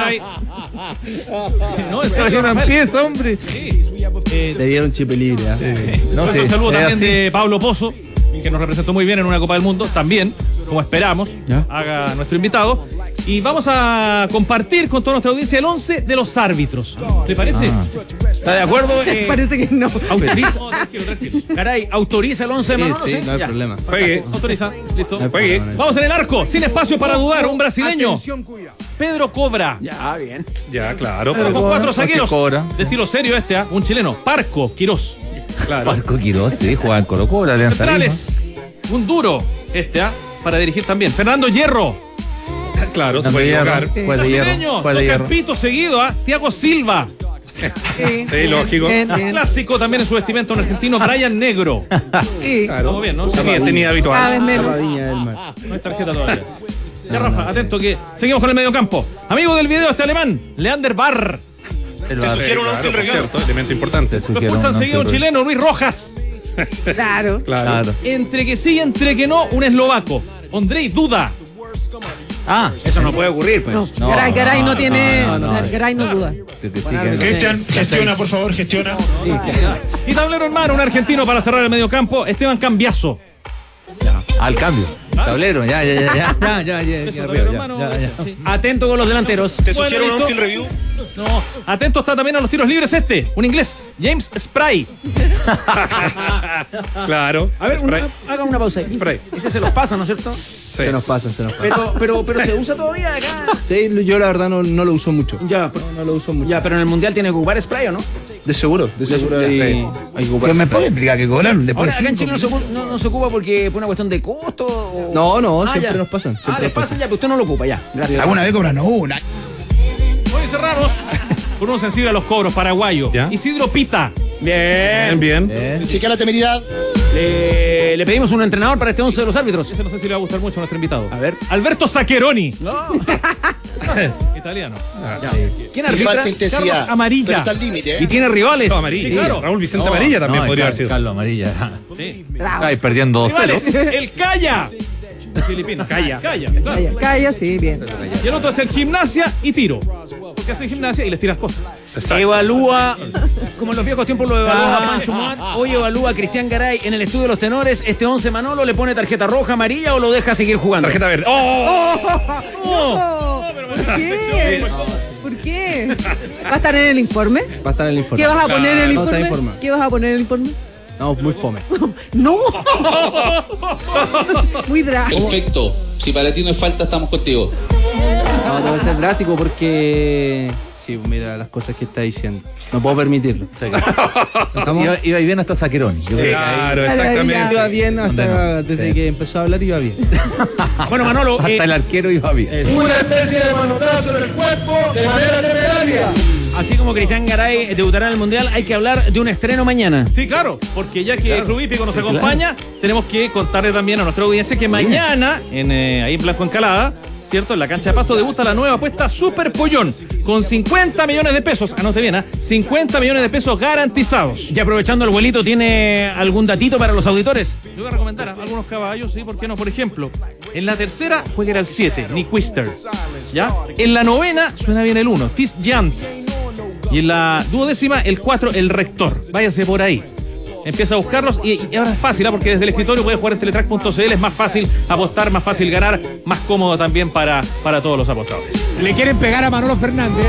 Caray. No, eso no empieza, hombre. Sí. Le dieron chip libre. No, sí, saludo también de Pablo Pozo, que nos representó muy bien en una Copa del Mundo, también, como esperamos, haga nuestro invitado. Y vamos a compartir con toda nuestra audiencia el 11 de los árbitros. ¿Le parece? ¿Está de acuerdo? Parece que no. Autoriza. Tranquilo. Caray, ¿autoriza el 11 de Manolo? Sí, no hay problema. Juegue. Autoriza. Listo. Juegue. Vamos en el arco, sin espacio para dudar, un brasileño. Pedro Cobra. Ya, bien. Ya, claro. Pero con 4 zagueros. Cobra. De estilo serio un chileno. Parco Quirós. Claro. Marco Quiroz, sí, juega en Colo-Colo, la Alianza Centrales. Un duro. Para dirigir también. Fernando Hierro. Claro, se puede equivocar. Sí. Brasileño. Dos campitos seguido. Thiago Silva. Sí, lógico. Bien. Clásico también en su vestimenta un argentino. Brian Negro. Sí. Claro. Estamos bien, ¿no? También tenía Cada vez habitual. menos. Viña del Mar. No hay tarjeta todavía. Ya, Rafa, atento que seguimos con el mediocampo. Amigo del video, alemán, Leander Barr. Te sugiero un once por cierto, elemento importante. Lo expulsan seguido un chileno, Luis Rojas. Claro. Claro. Entre que sí, entre que no, un eslovaco, Ondrej Duda. Eso no puede ocurrir, pues. No, Garay no tiene. no. Garay no duda. Cristian, gestiona, por favor, gestiona. Y tablero hermano, un argentino para cerrar el mediocampo, Esteban Cambiaso. Al cambio. Tablero, ya. Eso, tablero hermano. Sí. Atento con los delanteros. Te sugiero un listo. on-field review. No, atento está también a los tiros libres un inglés, James Spry. Claro. A ver, hagan una pausa ahí. Spray. Ese se los pasa, ¿no es cierto? Se nos pasa. Pero se usa todavía acá. Sí, yo la verdad no lo uso mucho. Ya, No lo uso mucho. ya, pero en el mundial tiene que ocupar spray, ¿o no? De seguro hay que ocupar. ¿Me puede explicar qué cobran? Después Ahora, acá en Chile no se ocupa porque por una cuestión de costo. O... No, siempre ya. nos pasan. Siempre Les nos pasa ya, pero usted no lo ocupa, ya. Gracias. ¿Alguna vez cobran una? Hoy cerramos con un sensible a los cobros paraguayo. ¿Ya? Isidro Pita. Bien. Chequea la temeridad. Le pedimos un entrenador para este 11 de los árbitros. Ese no sé si le va a gustar mucho a nuestro invitado. A ver. Alberto Zaccheroni. No. Italiano. ¿Quién Le arbitra? falta intensidad. Carlos Amarilla. Pero está al límite, Y tiene rivales. Amarilla. Sí, claro. Raúl Vicente Amarilla también podría haber sido. Carlos Amarilla. Sí. Bravo. Está perdiendo 2-0. Rivales, el Calla. Filipino. Calla, claro. Calla, sí, bien. Y el otro es el Gimnasia y Tiro. Porque hace gimnasia y les tiras cosas. Evalúa, como en los viejos tiempos lo evalúa Pancho Muat, hoy evalúa a Cristian Garay en el estudio de los tenores. Este 11 Manolo le pone tarjeta roja, amarilla o lo deja seguir jugando. Tarjeta verde. ¡Oh! ¿Por qué? ¿Por qué? ¿Va a estar en el informe? Va a estar en el informe. ¿Qué vas a poner en el No, está informe? informado. ¿Qué vas a poner en el informe? No, muy fome. ¡No! Muy drástico. Perfecto. Si para ti no es falta, estamos contigo. No, debe ser drástico porque... Sí, mira las cosas que está diciendo. No puedo permitirlo. Iba bien hasta Zaccheroni. Claro, Ya. exactamente. Iba bien hasta desde que empezó a hablar, iba bien. Bueno, Manolo. Hasta el arquero iba bien. Una especie de manotazo en el cuerpo de manera temeraria. Así como Cristian Garay debutará en el Mundial, hay que hablar de un estreno mañana. Sí, claro, porque ya que Club Hípico nos acompaña, tenemos que contarle también a nuestra audiencia que mañana, ahí en Blanco Encalada, ¿cierto? En la cancha de Pasto debuta la nueva apuesta Super Pollón con 50 millones de pesos. Anote bien, 50 millones de pesos garantizados. Y aprovechando el vuelito, ¿tiene algún datito para los auditores? Yo voy a recomendar algunos caballos, ¿sí? ¿Por qué no? Por ejemplo, en la tercera juega el 7, Nick Wister, ¿ya? En la novena suena bien el 1, Tis Jant. Y en la duodécima, el 4, el Rector. Váyase por ahí. Empieza a buscarlos y ahora es fácil, porque desde el escritorio puedes jugar en teletrack.cl, es más fácil apostar, más fácil ganar, más cómodo también para todos los apostadores. Le quieren pegar a Manolo Fernández.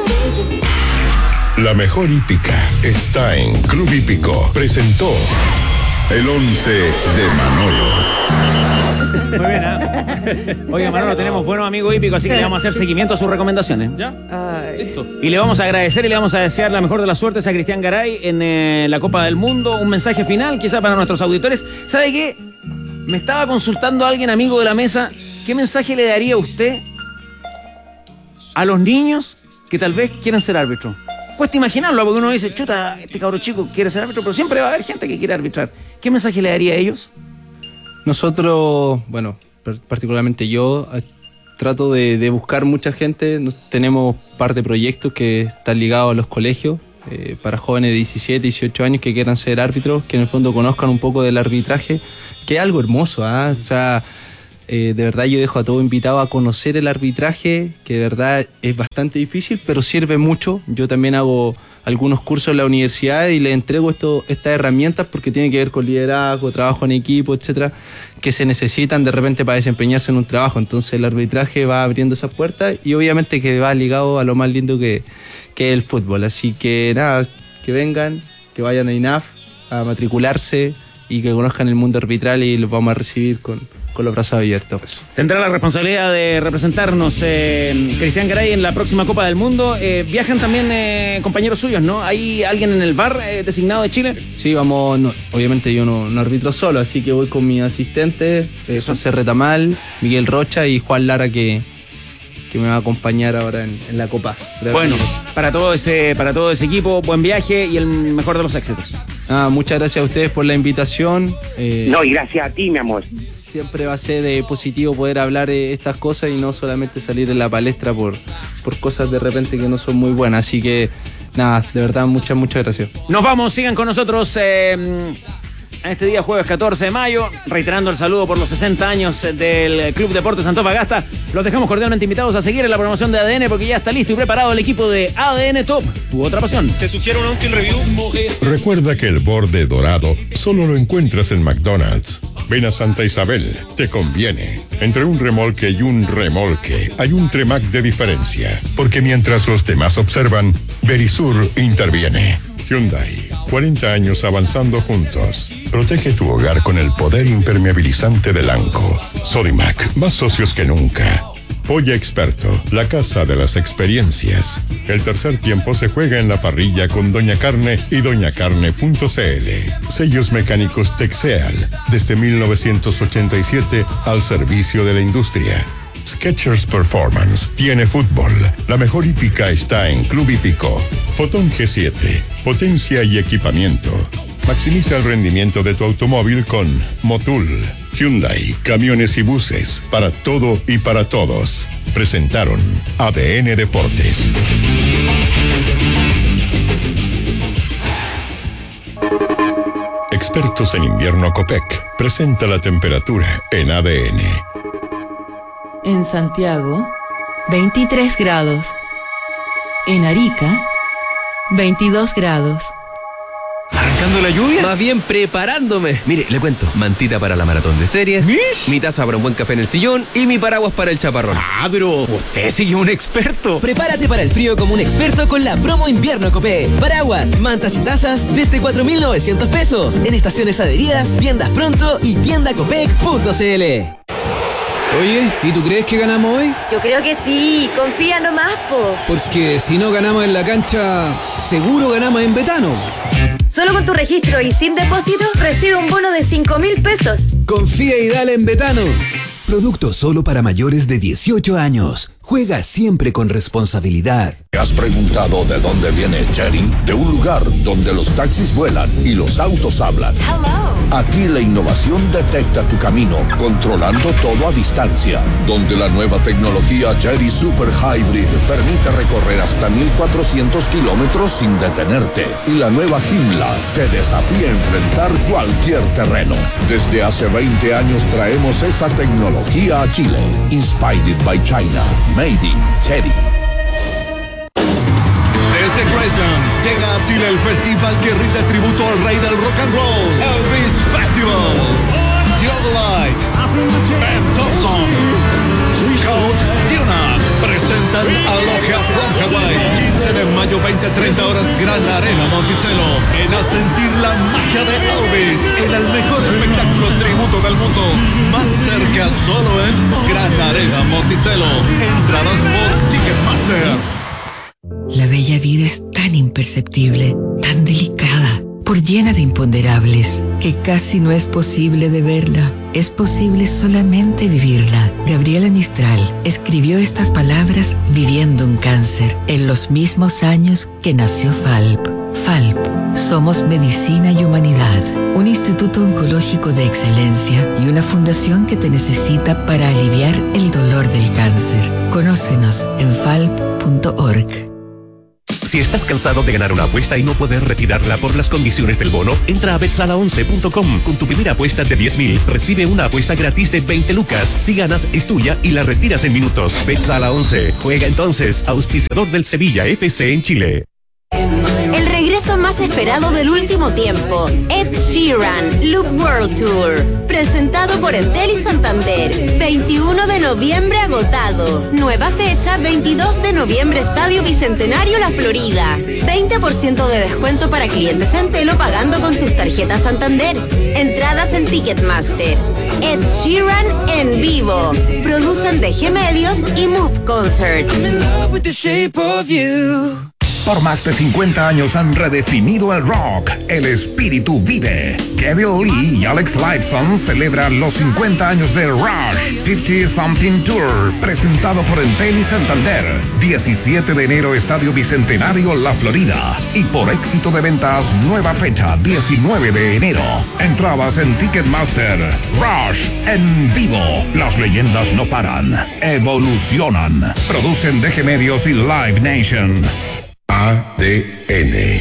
La mejor hípica está en Club Hípico. Presentó el 11 de Manolo. Muy bien, ¿eh? Oiga, Manolo, tenemos buenos amigos hípicos, así que le vamos a hacer seguimiento a sus recomendaciones. ¿Ya? Listo. Y le vamos a agradecer y le vamos a desear la mejor de las suertes a Cristian Garay en la Copa del Mundo. Un mensaje final, quizá para nuestros auditores. ¿Sabe qué? Me estaba consultando a alguien, amigo de la mesa. ¿Qué mensaje le daría usted a los niños que tal vez quieran ser árbitros? Cuesta imaginarlo, porque uno dice, chuta, este cabro chico quiere ser árbitro, pero siempre va a haber gente que quiere arbitrar. ¿Qué mensaje le daría a ellos? Nosotros, bueno, particularmente yo, trato de buscar mucha gente. Tenemos par de proyectos que están ligados a los colegios para jóvenes de 17, 18 años que quieran ser árbitros, que en el fondo conozcan un poco del arbitraje, que es algo hermoso, ¿ah? O sea, de verdad yo dejo a todo invitado a conocer el arbitraje, que de verdad es bastante difícil, pero sirve mucho. Yo también hago algunos cursos en la universidad y les entrego estas herramientas porque tiene que ver con liderazgo, trabajo en equipo, etcétera, que se necesitan de repente para desempeñarse en un trabajo. Entonces el arbitraje va abriendo esas puertas y obviamente que va ligado a lo más lindo que es el fútbol. Así que nada, que vengan, que vayan a INAF a matricularse y que conozcan el mundo arbitral y los vamos a recibir con los brazos abiertos. Tendrá la responsabilidad de representarnos Cristian Garay en la próxima Copa del Mundo. Viajan también compañeros suyos, ¿no? ¿Hay alguien en el VAR designado de Chile? Sí, vamos, obviamente yo no arbitro solo, así que voy con mi asistente, José Retamal, Miguel Rocha y Juan Lara que me va a acompañar ahora en la Copa. Bueno, para todo ese equipo, buen viaje y el mejor de los éxitos. Muchas gracias a ustedes por la invitación. No, y gracias a ti, mi amor. Siempre va a ser positivo poder hablar estas cosas y no solamente salir en la palestra por cosas de repente que no son muy buenas. Así que, nada, de verdad, muchas gracias. Nos vamos, sigan con nosotros a este día, jueves 14 de mayo, reiterando el saludo por los 60 años del Club Deportes Antofagasta. Los dejamos cordialmente invitados a seguir en la promoción de ADN porque ya está listo y preparado el equipo de ADN Top, tu otra pasión. Te sugiero un on-field review. Recuerda que el borde dorado solo lo encuentras en McDonald's. Ven a Santa Isabel, te conviene. Entre un remolque y un remolque hay un Tremac de diferencia, porque mientras los demás observan, Verisur interviene. Hyundai, 40 años avanzando juntos. Protege tu hogar con el poder impermeabilizante de Lanco. Sodimac, más socios que nunca. Polla Experto, la casa de las experiencias. El tercer tiempo se juega en la parrilla con Doña Carne y doñacarne.cl. Sellos mecánicos Texeal, desde 1987 al servicio de la industria. Skechers Performance tiene fútbol. La mejor hípica está en Club Hípico. Fotón G7, potencia y equipamiento. Maximiza el rendimiento de tu automóvil con Motul. Hyundai, camiones y buses, para todo y para todos. Presentaron ADN Deportes. Expertos en invierno Copec presenta la temperatura en ADN. En Santiago, 23 grados. En Arica, 22 grados. ¿Arrancando la lluvia? Más bien preparándome. Mire, le cuento. Mantita para la maratón de series. Mi taza para un buen café en el sillón. Y mi paraguas para el chaparrón. Ah, pero usted sigue un experto. Prepárate para el frío como un experto con la promo invierno Copé. Paraguas, mantas y tazas desde 4.900 pesos. En estaciones adheridas, tiendas pronto y tiendacopec.cl. Oye, ¿y tú crees que ganamos hoy? Yo creo que sí, confía nomás, po. Porque si no ganamos en la cancha, seguro ganamos en Betano. Solo con tu registro y sin depósito, recibe un bono de 5.000 pesos. Confía y dale en Betano. Producto solo para mayores de 18 años. Juega siempre con responsabilidad. ¿Te has preguntado de dónde viene Chery? De un lugar donde los taxis vuelan y los autos hablan. Hello. Aquí la innovación detecta tu camino, controlando todo a distancia. Donde la nueva tecnología Chery Super Hybrid permite recorrer hasta 1.400 kilómetros sin detenerte. Y la nueva Joomla te desafía a enfrentar cualquier terreno. Desde hace 20 años traemos esa tecnología a Chile. Inspired by China. Made in Chery. Desde Graceland llega a Chile el festival que rinde tributo al rey del rock and roll, Elvis Festival. Theodolite, Ben Thompson, Code Tunat presentan Aloha from Hawaii. 15 de mayo, 20-30 horas, Gran Arena Monticello. Ven a sentir la magia de Elvis en el mejor espectáculo tributo del mundo. Más cerca solo en Gran Arena Monticello. Entradas por Ticketmaster. La bella vida es tan imperceptible, tan delicada, por llena de imponderables, que casi no es posible de verla. Es posible solamente vivirla. Gabriela Mistral escribió estas palabras viviendo un cáncer, en los mismos años que nació FALP. FALP, somos medicina y humanidad, un instituto oncológico de excelencia y una fundación que te necesita para aliviar el dolor del cáncer. Conócenos en falp.org. Si estás cansado de ganar una apuesta y no poder retirarla por las condiciones del bono, entra a betsala11.com. Con tu primera apuesta de 10.000, recibe una apuesta gratis de 20 lucas. Si ganas, es tuya y la retiras en minutos. Betsala 11. Juega entonces, auspiciador del Sevilla FC en Chile. El regreso más esperado del último tiempo, Ed Sheeran, Loop World Tour, presentado por Entel y Santander, 21 de noviembre agotado, nueva fecha 22 de noviembre Estadio Bicentenario La Florida, 20% de descuento para clientes Entel o pagando con tus tarjetas Santander, entradas en Ticketmaster. Ed Sheeran en vivo, producen DG Medios y Move Concerts. Por más de 50 años han redefinido el rock. El espíritu vive. Kevin Lee y Alex Lifeson celebran los 50 años de Rush 50 Something Tour, presentado por Entel y Santander. 17 de enero, Estadio Bicentenario, La Florida. Y por éxito de ventas, nueva fecha, 19 de enero. Entradas en Ticketmaster. Rush en vivo. Las leyendas no paran, evolucionan. Producen DG Medios y Live Nation. ADN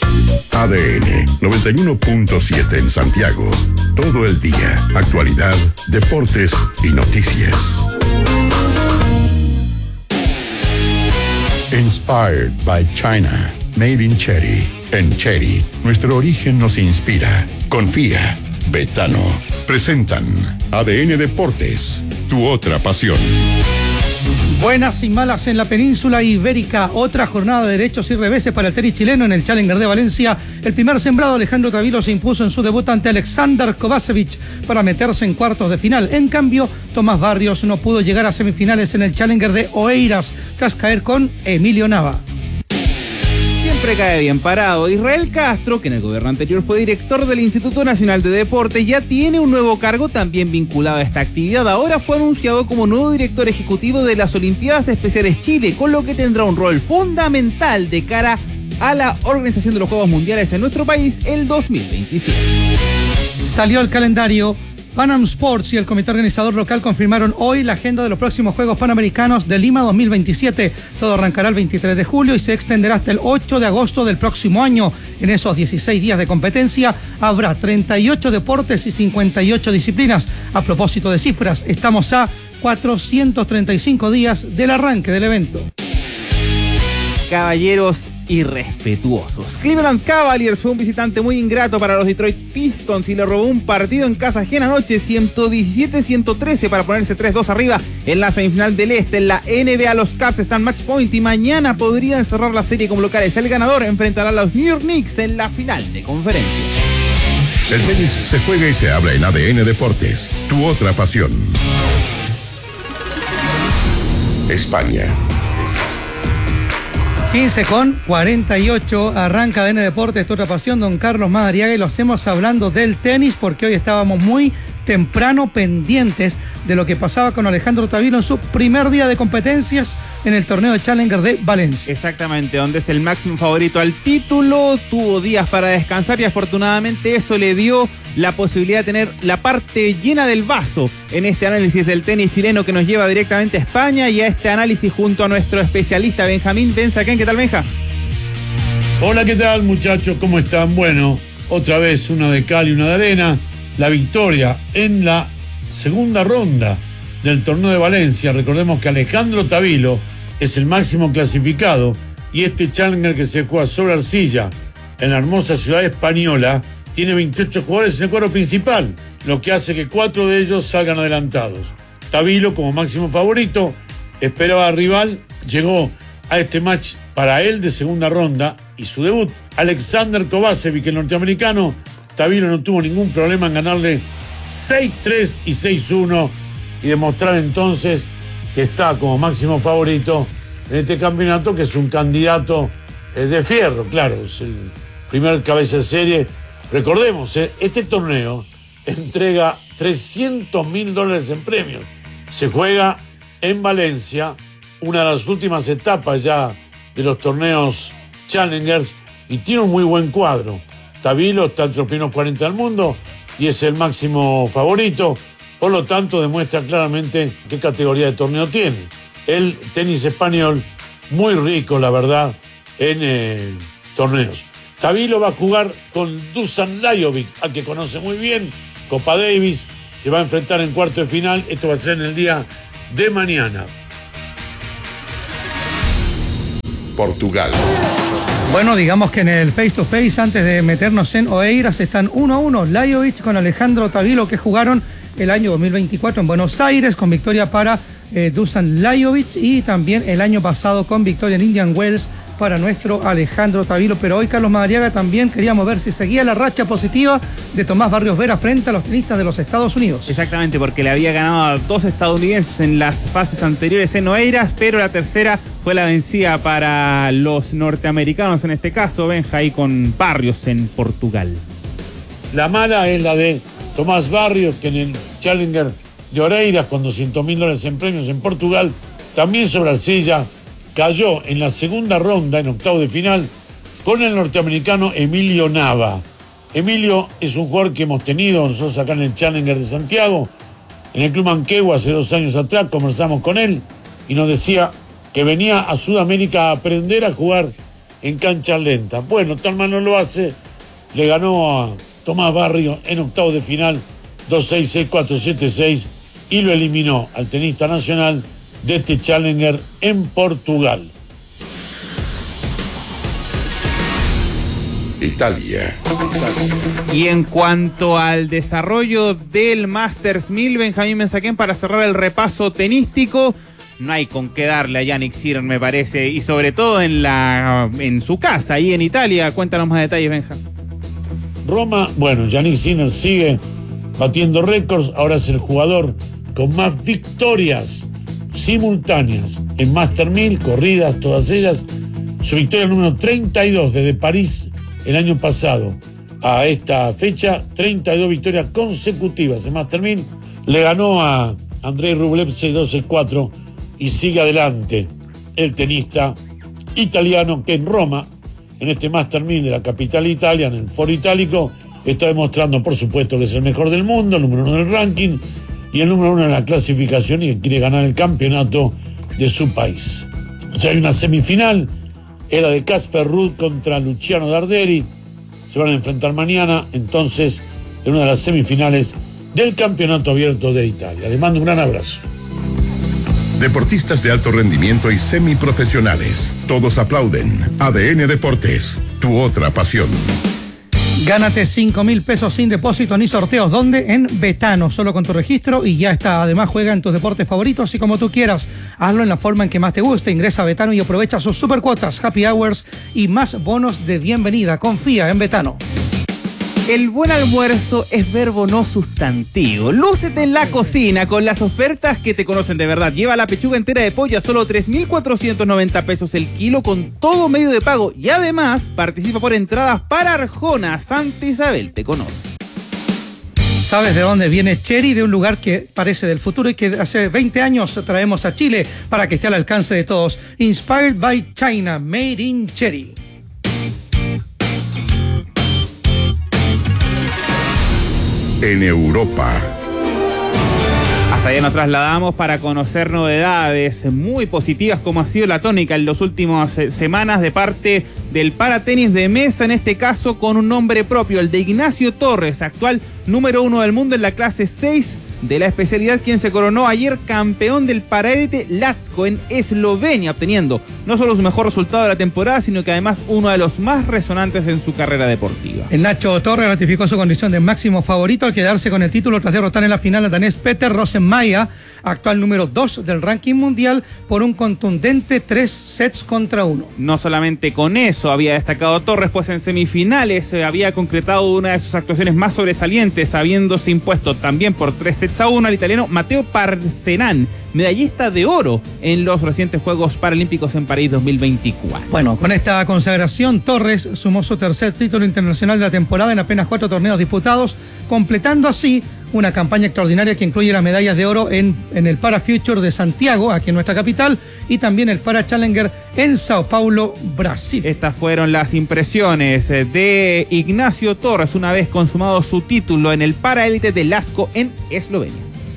91.7 en Santiago. Todo el día. Actualidad, deportes y noticias. Inspired by China. Made in Cherry. En Cherry, nuestro origen nos inspira. Confía. Betano. Presentan ADN Deportes. Tu otra pasión. Buenas y malas en la península ibérica. Otra jornada de derechos y reveses para el tenis chileno en el Challenger de Valencia. El primer sembrado, Alejandro Tavilo, se impuso en su debut ante Alexander Kovacevic para meterse en cuartos de final. En cambio, Tomás Barrios no pudo llegar a semifinales en el Challenger de Oeiras tras caer con Emilio Nava. Siempre cae bien parado. Israel Castro, que en el gobierno anterior fue director del Instituto Nacional de Deporte, ya tiene un nuevo cargo también vinculado a esta actividad. Ahora fue anunciado como nuevo director ejecutivo de las Olimpiadas Especiales Chile, con lo que tendrá un rol fundamental de cara a la organización de los Juegos Mundiales en nuestro país el 2027. Salió el calendario. Panam Sports y el comité organizador local confirmaron hoy la agenda de los próximos Juegos Panamericanos de Lima 2027. Todo arrancará el 23 de julio y se extenderá hasta el 8 de agosto del próximo año. En esos 16 días de competencia habrá 38 deportes y 58 disciplinas. A propósito de cifras, estamos a 435 días del arranque del evento. Caballeros irrespetuosos. Cleveland Cavaliers fue un visitante muy ingrato para los Detroit Pistons y le robó un partido en casa ajena anoche, 117-113 para ponerse 3-2 arriba en la semifinal del Este. En la NBA los Cavs están match point y mañana podrían cerrar la serie como locales. El ganador enfrentará a los New York Knicks en la final de conferencia. El tenis se juega y se habla en ADN Deportes. Tu otra pasión. España. 15:48, arranca ADN Deportes, tu otra pasión, don Carlos Madariaga, y lo hacemos hablando del tenis porque hoy estábamos muy temprano pendientes de lo que pasaba con Alejandro Tavilo en su primer día de competencias en el torneo de Challenger de Valencia. Exactamente, donde es el máximo favorito al título, tuvo días para descansar y afortunadamente eso le dio la posibilidad de tener la parte llena del vaso en este análisis del tenis chileno que nos lleva directamente a España y a este análisis junto a nuestro especialista Benjamín Benzaquén. ¿Qué tal, Benja? Hola, ¿qué tal, muchachos? ¿Cómo están? Bueno, otra vez una de cal y una de arena. La victoria en la segunda ronda del torneo de Valencia. Recordemos que Alejandro Tavilo es el máximo clasificado y este Challenger que se juega sobre arcilla en la hermosa ciudad española tiene 28 jugadores en el cuadro principal, lo que hace que 4 de ellos salgan adelantados. Tavilo, como máximo favorito, esperaba al rival, llegó a este match para él de segunda ronda y su debut, Alexander Kovacevic, el norteamericano. Tavilo no tuvo ningún problema en ganarle 6-3 y 6-1 y demostrar entonces que está como máximo favorito en este campeonato, que es un candidato de fierro, claro, es el primer cabeza de serie. Recordemos, este torneo entrega $300.000 en premios. Se juega en Valencia, una de las últimas etapas ya de los torneos Challengers, y tiene un muy buen cuadro. Tavilo está entre los primeros 40 del mundo y es el máximo favorito, por lo tanto demuestra claramente qué categoría de torneo tiene. El tenis español, muy rico, la verdad, en torneos. Tabilo va a jugar con Dusan Lajovic, al que conoce muy bien, Copa Davis, que va a enfrentar en cuarto de final. Esto va a ser en el día de mañana. Portugal. Bueno, digamos que en el face to face, antes de meternos en Oeiras, están 1-1 Lajovic con Alejandro Tabilo, que jugaron el año 2024 en Buenos Aires, con victoria para Dusan Lajovic, y también el año pasado con victoria en Indian Wells para nuestro Alejandro Tabilo. Pero hoy, Carlos Madariaga, también queríamos ver si seguía la racha positiva de Tomás Barrios Vera frente a los tenistas de los Estados Unidos. Exactamente, porque le había ganado a 2 estadounidenses en las fases anteriores en Oeiras, pero la tercera fue la vencida para los norteamericanos, en este caso Benja, ahí con Barrios en Portugal. La mala es la de Tomás Barrios, que en el Challenger de Oeiras, con $200.000 en premios en Portugal, también sobre arcilla, cayó en la segunda ronda, en octavo de final, con el norteamericano Emilio Nava. Emilio es un jugador que hemos tenido nosotros acá en el Challenger de Santiago, en el Club Manquehue hace 2 años atrás. Conversamos con él y nos decía que venía a Sudamérica a aprender a jugar en cancha lenta. Bueno, tal mal no lo hace, le ganó a Tomás Barrios en octavo de final 2-6, 6-4, 7-6, y lo eliminó al tenista nacional de este Challenger en Portugal. Italia. Y en cuanto al desarrollo del Masters 1000, Benjamín Mensaquén, para cerrar el repaso tenístico, no hay con qué darle a Yannick Sinner, me parece, y sobre todo en su casa, ahí en Italia. Cuéntanos más detalles, Benja. Roma, bueno, Yannick Sinner sigue batiendo récords, ahora es el jugador con más victorias simultáneas en Master 1000, corridas todas ellas. Su victoria número 32 desde París el año pasado a esta fecha, 32 victorias consecutivas en Master 1000. Le ganó a Andrei Rublev 6-2, 6-4 y sigue adelante el tenista italiano, que en Roma, en este Master 1000 de la capital de Italia, en el Foro Itálico, está demostrando, por supuesto, que es el mejor del mundo, el número 1 del ranking y el número 1 en la clasificación, y que quiere ganar el campeonato de su país. O sea, hay una semifinal, era de Casper Ruud contra Luciano Darderi, se van a enfrentar mañana, entonces, en una de las semifinales del Campeonato Abierto de Italia. Les mando un gran abrazo. Deportistas de alto rendimiento y semiprofesionales, todos aplauden. ADN Deportes, tu otra pasión. Gánate 5.000 pesos sin depósito ni sorteos. ¿Dónde? En Betano, solo con tu registro y ya está. Además, juega en tus deportes favoritos y como tú quieras. Hazlo en la forma en que más te guste. Ingresa a Betano y aprovecha sus supercuotas, happy hours y más bonos de bienvenida. Confía en Betano. El buen almuerzo es verbo no sustantivo. Lúcete en la cocina con las ofertas que te conocen de verdad. Lleva la pechuga entera de pollo a solo 3.490 pesos el kilo con todo medio de pago. Y además participa por entradas para Arjona. Santa Isabel te conoce. ¿Sabes de dónde viene Chery? De un lugar que parece del futuro y que hace 20 años traemos a Chile para que esté al alcance de todos. Inspired by China, made in Chery. En Europa. Hasta allá nos trasladamos para conocer novedades muy positivas, como ha sido la tónica en las últimas semanas de parte del paratenis de mesa, en este caso con un nombre propio, el de Ignacio Torres, actual número 1 del mundo en la clase 6 de la especialidad, quien se coronó ayer campeón del paraélite Latsko en Eslovenia, obteniendo no solo su mejor resultado de la temporada, sino que además uno de los más resonantes en su carrera deportiva. El Nacho Torres ratificó su condición de máximo favorito al quedarse con el título tras derrotar en la final al danés Peter Rosenmeier, actual número 2 del ranking mundial, por un contundente 3-1. No solamente con eso había destacado Torres, pues en semifinales había concretado una de sus actuaciones más sobresalientes, habiéndose impuesto también por 3-1 al italiano Matteo Parsenan, medallista de oro en los recientes Juegos Paralímpicos en París 2024. Bueno, con esta consagración, Torres sumó su tercer título internacional de la temporada en apenas 4 torneos disputados, completando así una campaña extraordinaria que incluye las medallas de oro en el Para Future de Santiago, aquí en nuestra capital, y también el Para Challenger en Sao Paulo, Brasil. Estas fueron las impresiones de Ignacio Torres una vez consumado su título en el Paraélite de Latsko en Eslovenia.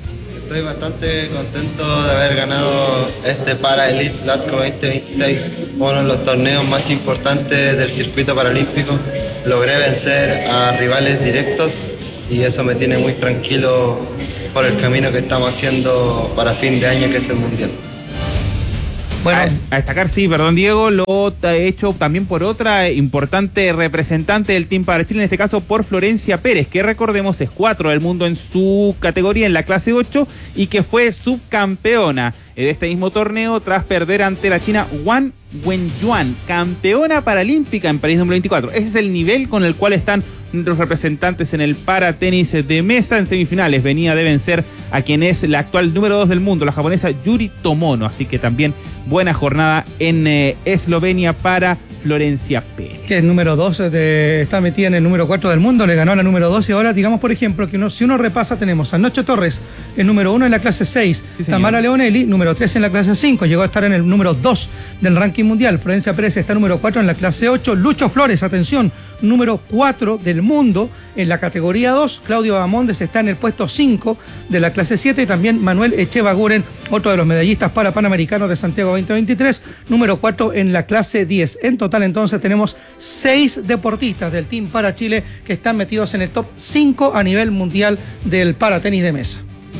Estoy bastante contento de haber ganado este Para Elite Lasco 2026, uno de los torneos más importantes del circuito paralímpico. Logré vencer a rivales directos y eso me tiene muy tranquilo por el camino que estamos haciendo para fin de año, que es el Mundial. Bueno, a destacar, sí, perdón Diego, lo hecho también por otra importante representante del Team para Chile, en este caso por Florencia Pérez, que recordemos es 4 del mundo en su categoría, en la clase 8, y que fue subcampeona de este mismo torneo tras perder ante la china Wang Wenyuan, campeona paralímpica en París 2024. Ese es el nivel con el cual están los representantes en el paratenis de mesa. En semifinales venía de vencer a quien es la actual número 2 del mundo, la japonesa Yuri Tomono, así que también buena jornada en Eslovenia para Florencia Pérez. Que es número 2, está metida en el número 4 del mundo, le ganó a la número 2 y ahora digamos por ejemplo que si uno repasa tenemos a Nacho Torres, el número 1 en la clase 6, sí, Tamara Leonelli, número 3 en la clase 5, llegó a estar en el número 2 del ranking mundial. Florencia Pérez está número 4 en la clase 8, Lucho Flores, atención, número 4 del mundo en la categoría 2, Claudio Bamondes está en el puesto 5 de la clase 7 y también Manuel Echevaguren, otro de los medallistas para Panamericanos de Santiago 2023, número 4 en la clase 10. En total entonces tenemos 6 deportistas del Team para Chile que están metidos en el top 5 a nivel mundial del paratenis de mesa.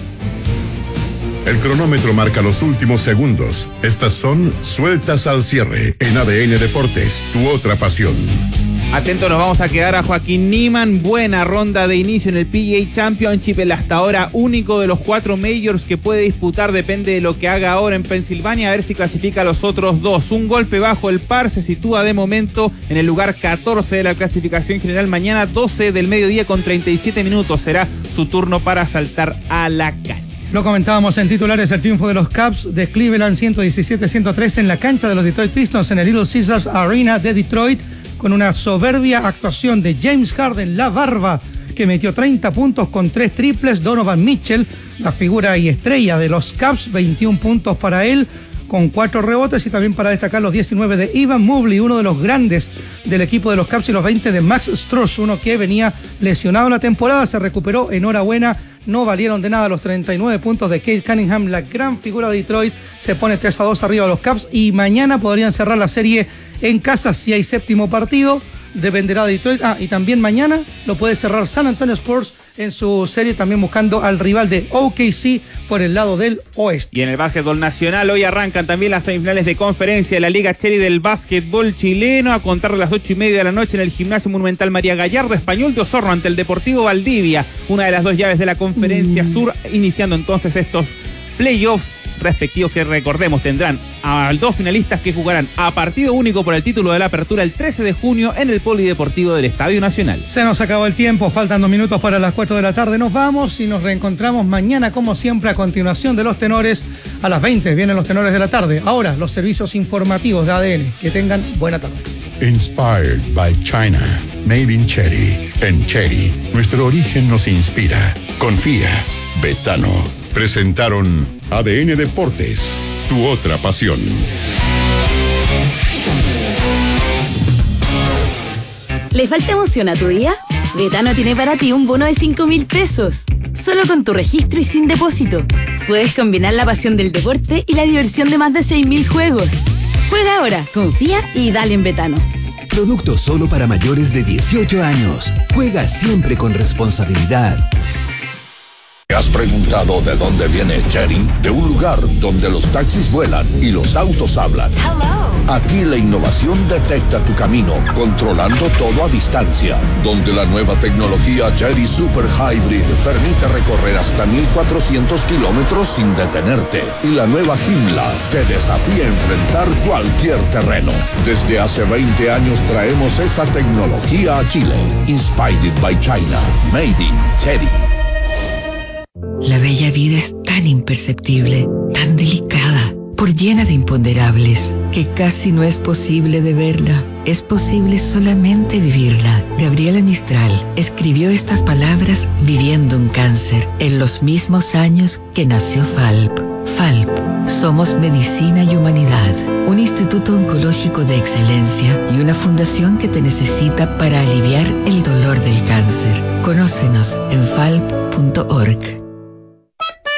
El cronómetro marca los últimos segundos. Estas son sueltas al cierre en ADN Deportes, tu otra pasión. Atento, nos vamos a quedar a Joaquín Niemann. Buena ronda de inicio en el PGA Championship, el hasta ahora único de los 4 majors que puede disputar. Depende de lo que haga ahora en Pensilvania, a ver si clasifica a los otros 2. Un golpe bajo el par, se sitúa de momento en el lugar 14 de la clasificación general. Mañana 12 del mediodía con 37 minutos será su turno para saltar a la cancha. Lo comentábamos en titulares, el triunfo de los Cubs de Cleveland 117-103 en la cancha de los Detroit Pistons en el Little Caesars Arena de Detroit, con una soberbia actuación de James Harden, la barba, que metió 30 puntos con 3 triples. Donovan Mitchell, la figura y estrella de los Cubs, 21 puntos para él, con 4 rebotes, y también para destacar los 19 de Evan Mobley, uno de los grandes del equipo de los Cubs, y los 20 de Max Strus, uno que venía lesionado en la temporada, se recuperó, enhorabuena. No valieron de nada los 39 puntos de Cade Cunningham, la gran figura de Detroit. Se pone 3-2 arriba de los Cubs y mañana podrían cerrar la serie en casa si hay séptimo partido. Dependerá de Detroit. Y también mañana lo puede cerrar San Antonio Spurs en su serie, también buscando al rival de OKC por el lado del oeste. Y en el básquetbol nacional hoy arrancan también las semifinales de conferencia de la Liga Cherry del básquetbol chileno, a contar de las 8:30 de la noche en el Gimnasio Monumental María Gallardo. Español de Osorno ante el Deportivo Valdivia, una de las 2 llaves de la conferencia sur, iniciando entonces estos playoffs respectivos que, recordemos, tendrán a 2 finalistas que jugarán a partido único por el título de la apertura el 13 de junio en el Polideportivo del Estadio Nacional. Se nos acabó el tiempo, faltan 2 minutos para las 4 de la tarde. Nos vamos y nos reencontramos mañana, como siempre, a continuación de los tenores. A las 20 vienen los tenores de la tarde. Ahora, los servicios informativos de ADN. Que tengan buena tarde. Inspired by China. Made in Cherry. En Cherry, nuestro origen nos inspira. Confía. Betano. Presentaron ADN Deportes, tu otra pasión. ¿Le falta emoción a tu día? Betano tiene para ti un bono de 5.000 pesos. Solo con tu registro y sin depósito. Puedes combinar la pasión del deporte y la diversión de más de 6.000 juegos. Juega ahora, confía y dale en Betano. Producto solo para mayores de 18 años. Juega siempre con responsabilidad. ¿Te has preguntado de dónde viene Cherry? De un lugar donde los taxis vuelan y los autos hablan. Aquí la innovación detecta tu camino, controlando todo a distancia. Donde la nueva tecnología Cherry Super Hybrid permite recorrer hasta 1.400 kilómetros sin detenerte. Y la nueva Joomla te desafía a enfrentar cualquier terreno. Desde hace 20 años traemos esa tecnología a Chile. Inspired by China. Made in Cherry. La bella vida es tan imperceptible, tan delicada, por llena de imponderables, que casi no es posible de verla. Es posible solamente vivirla. Gabriela Mistral escribió estas palabras viviendo un cáncer en los mismos años que nació FALP. FALP, somos medicina y humanidad, un instituto oncológico de excelencia y una fundación que te necesita para aliviar el dolor del cáncer. Conócenos en falp.org.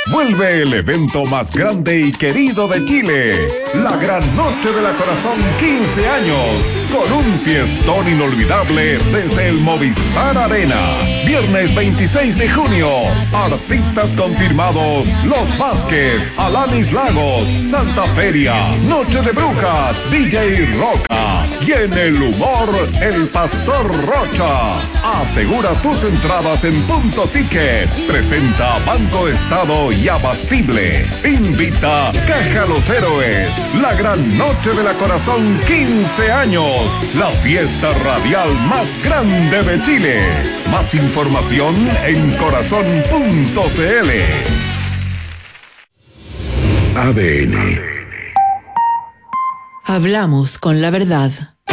Vuelve el evento más grande y querido de Chile, la Gran Noche de la Corazón 15 años, con un fiestón inolvidable desde el Movistar Arena. Viernes 26 de junio, artistas confirmados: Los Vázquez, Alanis Lagos, Santa Feria, Noche de Brujas, DJ Roca y en el humor, el Pastor Rocha. Asegura tus entradas en Punto Ticket. Presenta Banco Estado y Abastible. Invita Caja Los Héroes. La Gran Noche de la Corazón 15 años. La fiesta radial más grande de Chile. Más información en corazon.cl. ADN. Hablamos con la verdad.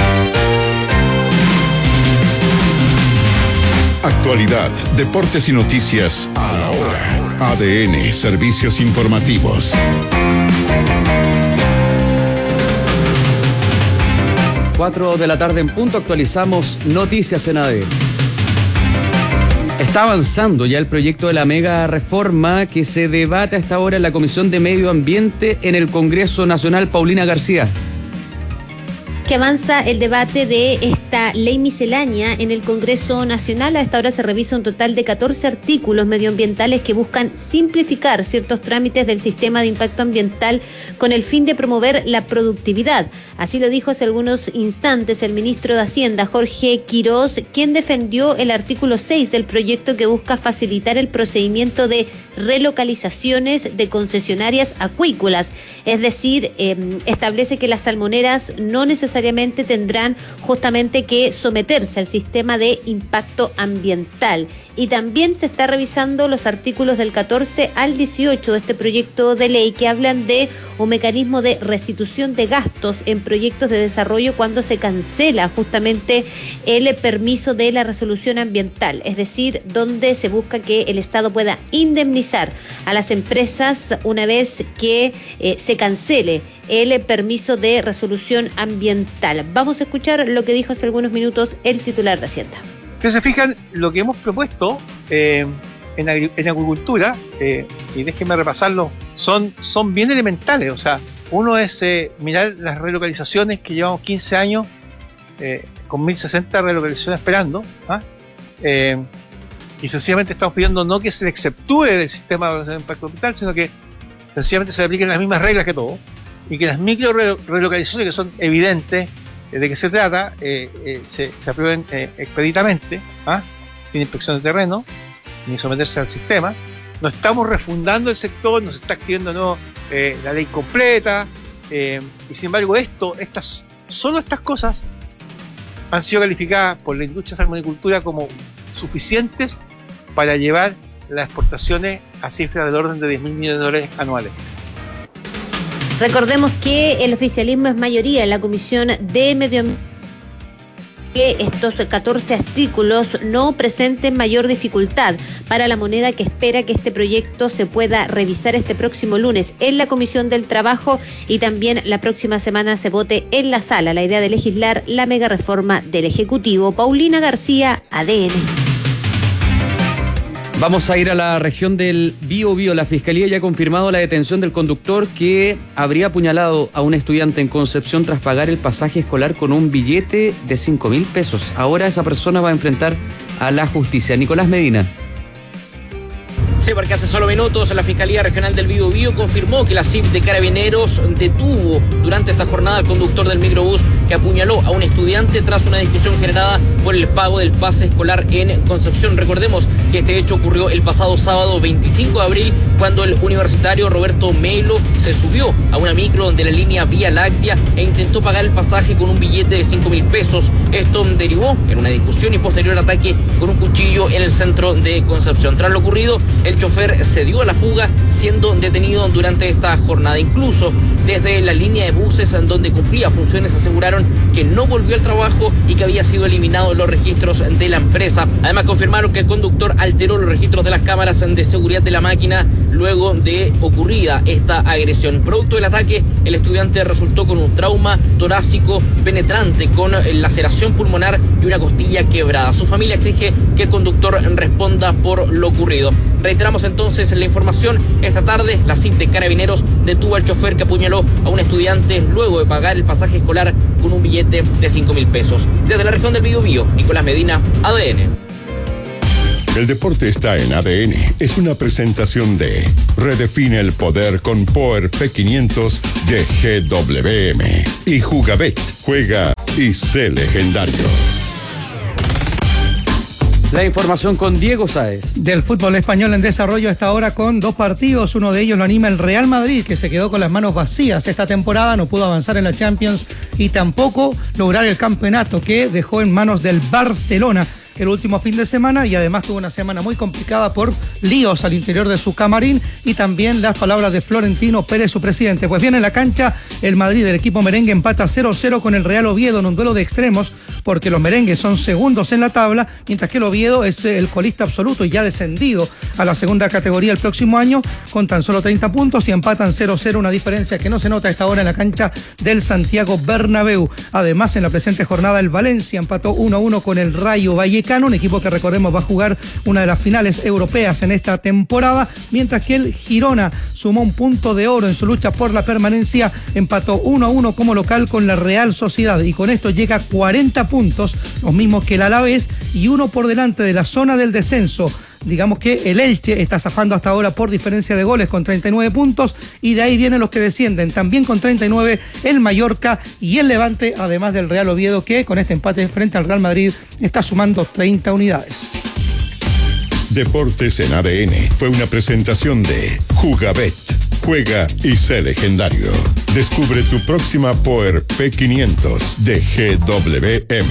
Actualidad, deportes y noticias a la hora. ADN, servicios informativos. Cuatro de la tarde en punto, actualizamos noticias en ADN. Está avanzando ya el proyecto de la mega reforma que se debate hasta ahora en la Comisión de Medio Ambiente en el Congreso Nacional. Paulina García. Que avanza el debate de esta ley miscelánea en el Congreso Nacional. A esta hora se revisa un total de 14 artículos medioambientales que buscan simplificar ciertos trámites del sistema de impacto ambiental con el fin de promover la productividad. Así lo dijo hace algunos instantes el ministro de Hacienda, Jorge Quirós, quien defendió el artículo 6 del proyecto que busca facilitar el procedimiento de relocalizaciones de concesionarias acuícolas. Es decir, establece que las salmoneras no necesariamente tendrán justamente que someterse al sistema de impacto ambiental. Y también se está revisando los artículos del 14 al 18 de este proyecto de ley que hablan de un mecanismo de restitución de gastos en proyectos de desarrollo cuando se cancela justamente el permiso de la resolución ambiental, es decir, donde se busca que el Estado pueda indemnizar a las empresas una vez que se cancele el permiso de resolución ambiental. Vamos a escuchar lo que dijo hace algunos minutos el titular de Hacienda. Ustedes se fijan, lo que hemos propuesto en agricultura, y déjenme repasarlo, son bien elementales. O sea, uno es mirar las relocalizaciones que llevamos 15 años, con 1060 relocalizaciones esperando, y sencillamente estamos pidiendo no que se le exceptúe del sistema de impacto ambiental, sino que sencillamente se le apliquen las mismas reglas que todo, y que las micro relocalizaciones, que son evidentes de qué se trata, se aprueben expeditamente, sin inspección de terreno, ni someterse al sistema. No estamos refundando el sector, nos está activando la ley completa, y sin embargo solo estas cosas han sido calificadas por la industria de salmonicultura como suficientes para llevar las exportaciones a cifras del orden de $10.000 millones anuales. Recordemos que el oficialismo es mayoría en la Comisión de Medio Ambiente, que estos 14 artículos no presenten mayor dificultad para la moneda, que espera que este proyecto se pueda revisar este próximo lunes en la Comisión del Trabajo y también la próxima semana se vote en la sala la idea de legislar la mega reforma del Ejecutivo. Paulina García, ADN. Vamos a ir a la región del Biobío. La Fiscalía ya ha confirmado la detención del conductor que habría apuñalado a un estudiante en Concepción tras pagar el pasaje escolar con un billete de 5.000 pesos. Ahora esa persona va a enfrentar a la justicia. Nicolás Medina. Sí, porque hace solo minutos la Fiscalía Regional del Biobío confirmó que la CIP de Carabineros detuvo durante esta jornada al conductor del microbús que apuñaló a un estudiante tras una discusión generada por el pago del pase escolar en Concepción. Recordemos que este hecho ocurrió el pasado sábado 25 de abril cuando el universitario Roberto Melo se subió a una micro de la línea Vía Láctea e intentó pagar el pasaje con un billete de 5.000 pesos. Esto derivó en una discusión y posterior ataque con un cuchillo en el centro de Concepción. Tras lo ocurrido, el chofer se dio a la fuga, siendo detenido durante esta jornada. Incluso desde la línea de buses en donde cumplía funciones aseguraron que no volvió al trabajo y que había sido eliminado en los registros de la empresa. Además confirmaron que el conductor alteró los registros de las cámaras de seguridad de la máquina luego de ocurrida esta agresión. Producto del ataque, el estudiante resultó con un trauma torácico penetrante con laceración pulmonar y una costilla quebrada. Su familia exige que el conductor responda por lo ocurrido. Reiteramos entonces la información. Esta tarde, la CIP de Carabineros detuvo al chofer que apuñaló a un estudiante luego de pagar el pasaje escolar con un billete de 5.000 pesos. Desde la región del Biobío, Nicolás Medina, ADN. El deporte está en ADN. Es una presentación de Redefine el poder con Power P500 de GWM. Y Jugabet. Juega y sé legendario. La información con Diego Sáez. Del fútbol español en desarrollo hasta ahora con 2 partidos. Uno de ellos lo anima el Real Madrid, que se quedó con las manos vacías esta temporada. No pudo avanzar en la Champions y tampoco lograr el campeonato, que dejó en manos del Barcelona el último fin de semana, y además tuvo una semana muy complicada por líos al interior de su camarín y también las palabras de Florentino Pérez, su presidente. Pues bien, en la cancha el Madrid, el equipo merengue, empata 0-0 con el Real Oviedo en un duelo de extremos, porque los merengues son segundos en la tabla, mientras que el Oviedo es el colista absoluto y ya descendido a la segunda categoría el próximo año con tan solo 30 puntos, y empatan 0-0, una diferencia que no se nota a esta hora en la cancha del Santiago Bernabéu. Además, en la presente jornada el Valencia empató 1-1 con el Rayo Vallecano, un equipo que, recordemos, va a jugar una de las finales europeas en esta temporada, mientras que el Girona sumó un punto de oro en su lucha por la permanencia, empató 1-1 como local con la Real Sociedad, y con esto llega a 40 puntos, los mismos que el Alavés, y uno por delante de la zona del descenso. Digamos que el Elche está zafando hasta ahora por diferencia de goles con 39 puntos, y de ahí vienen los que descienden también con 39, el Mallorca y el Levante, además del Real Oviedo, que con este empate frente al Real Madrid está sumando 30 unidades. Deportes en ADN fue una presentación de Jugabet. Juega y sé legendario. Descubre tu próxima Power P500 de GWM.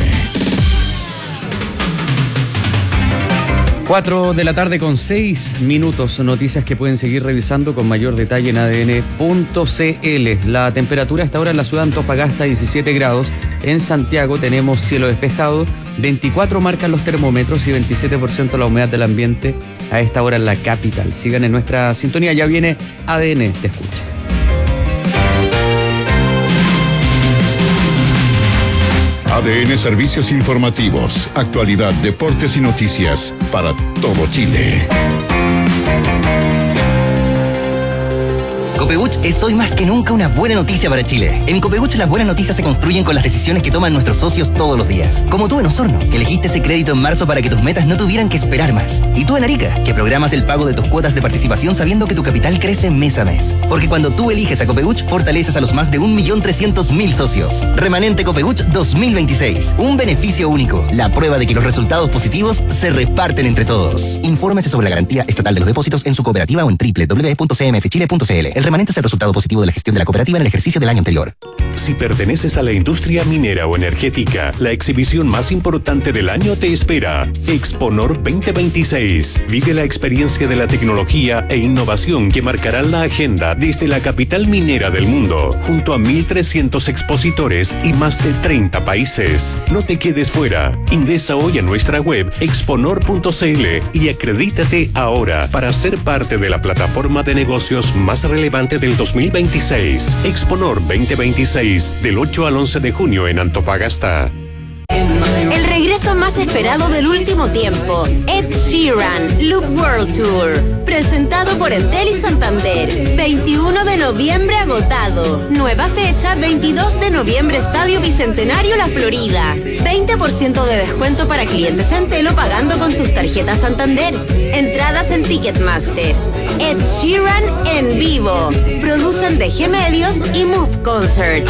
4 de la tarde con 6 minutos. Noticias que pueden seguir revisando con mayor detalle en adn.cl. La temperatura hasta ahora en la ciudad de Antofagasta 17 grados. En Santiago tenemos cielo despejado. 24 marcan los termómetros y 27% la humedad del ambiente a esta hora en la capital. Sigan en nuestra sintonía. Ya viene ADN Te Escucha. ADN Servicios Informativos, actualidad, deportes y noticias para todo Chile. Copeuch es hoy más que nunca una buena noticia para Chile. En Copeuch las buenas noticias se construyen con las decisiones que toman nuestros socios todos los días. Como tú en Osorno, que elegiste ese crédito en marzo para que tus metas no tuvieran que esperar más. Y tú en Arica, que programas el pago de tus cuotas de participación sabiendo que tu capital crece mes a mes. Porque cuando tú eliges a Copeuch, fortaleces a los más de 1.300.000 socios. Remanente Copeuch 2026. Un beneficio único. La prueba de que los resultados positivos se reparten entre todos. Infórmese sobre la garantía estatal de los depósitos en su cooperativa o en www.cmfchile.cl. El remanente es el resultado positivo de la gestión de la cooperativa en el ejercicio del año anterior. Si perteneces a la industria minera o energética, la exhibición más importante del año te espera. Exponor 2026. Vive la experiencia de la tecnología e innovación que marcarán la agenda desde la capital minera del mundo, junto a 1.300 expositores y más de 30 países. No te quedes fuera. Ingresa hoy a nuestra web exponor.cl y acredítate ahora para ser parte de la plataforma de negocios más relevante del 2026. Exponor 2026, del 8 al 11 de junio en Antofagasta. El regreso más esperado del último tiempo, Ed Sheeran, Loop World Tour, presentado por Entel y Santander, 21 de noviembre agotado, nueva fecha 22 de noviembre Estadio Bicentenario La Florida, 20% de descuento para clientes Entel o pagando con tus tarjetas Santander, entradas en Ticketmaster. Ed Sheeran en vivo, producen DG Medios y Move Concerts.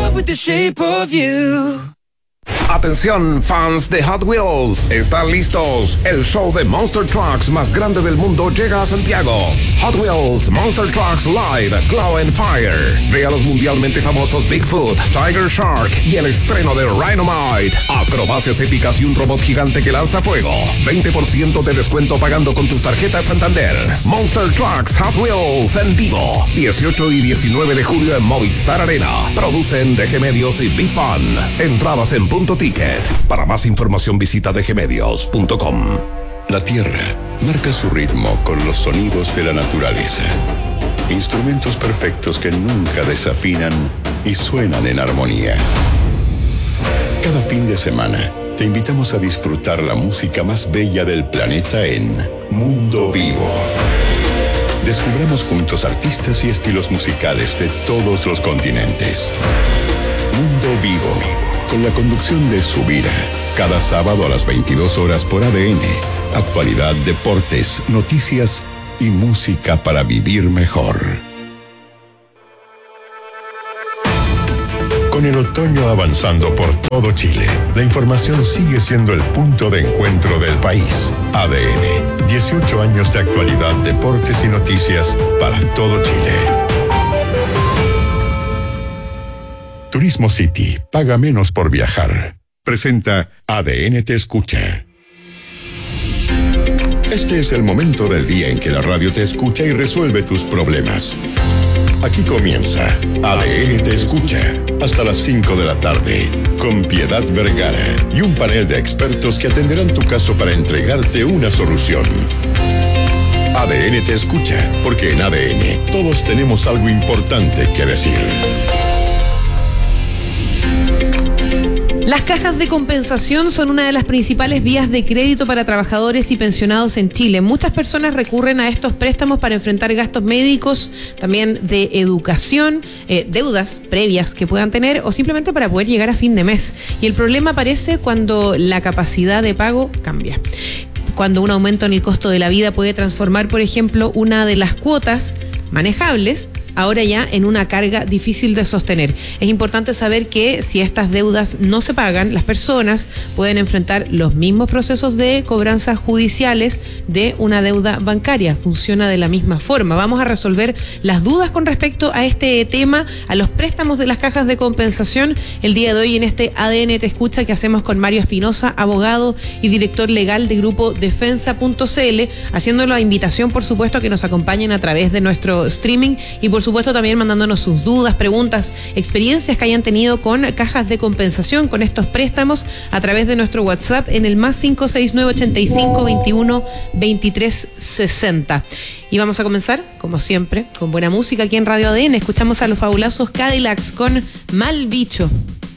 Atención, fans de Hot Wheels, ¿están listos? El show de Monster Trucks más grande del mundo llega a Santiago. Hot Wheels Monster Trucks Live Glow and Fire. Ve a los mundialmente famosos Bigfoot, Tiger Shark y el estreno de Rhinomite. Acrobacias épicas y un robot gigante que lanza fuego. 20% de descuento pagando con tus tarjetas Santander. Monster Trucks Hot Wheels en vivo. 18 y 19 de julio en Movistar Arena. Producen DG Medios y Be Fun. Entradas en Punto Ticket. Para más información visita dgmedios.com. La Tierra marca su ritmo con los sonidos de la naturaleza. Instrumentos perfectos que nunca desafinan y suenan en armonía. Cada fin de semana, te invitamos a disfrutar la música más bella del planeta en Mundo Vivo. Descubramos juntos artistas y estilos musicales de todos los continentes. Mundo Vivo, con la conducción de Subira, cada sábado a las 22 horas por ADN. Actualidad, deportes, noticias y música para vivir mejor. Con el otoño avanzando por todo Chile, la información sigue siendo el punto de encuentro del país. ADN, 18 años de actualidad, deportes y noticias para todo Chile. Turismo City, paga menos por viajar. Presenta ADN Te Escucha. Este es el momento del día en que la radio te escucha y resuelve tus problemas. Aquí comienza ADN Te Escucha, hasta las 5 de la tarde, con Piedad Vergara y un panel de expertos que atenderán tu caso para entregarte una solución. ADN Te Escucha, porque en ADN todos tenemos algo importante que decir. Las cajas de compensación son una de las principales vías de crédito para trabajadores y pensionados en Chile. Muchas personas recurren a estos préstamos para enfrentar gastos médicos, también de educación, deudas previas que puedan tener o simplemente para poder llegar a fin de mes. Y el problema aparece cuando la capacidad de pago cambia. Cuando un aumento en el costo de la vida puede transformar, por ejemplo, una de las cuotas manejables ahora ya en una carga difícil de sostener. Es importante saber que si estas deudas no se pagan, las personas pueden enfrentar los mismos procesos de cobranzas judiciales de una deuda bancaria. Funciona de la misma forma. Vamos a resolver las dudas con respecto a este tema, a los préstamos de las cajas de compensación, el día de hoy en este ADN Te Escucha que hacemos con Mario Espinosa, abogado y director legal de Grupo Defensa.cl, haciendo la invitación, por supuesto, a que nos acompañen a través de nuestro streaming y, por supuesto, también mandándonos sus dudas, preguntas, experiencias que hayan tenido con cajas de compensación, con estos préstamos, a través de nuestro WhatsApp en el más 569-85-21-2360. Y vamos a comenzar, como siempre, con buena música aquí en Radio ADN. Escuchamos a los fabulosos Cadillacs con Mal Bicho.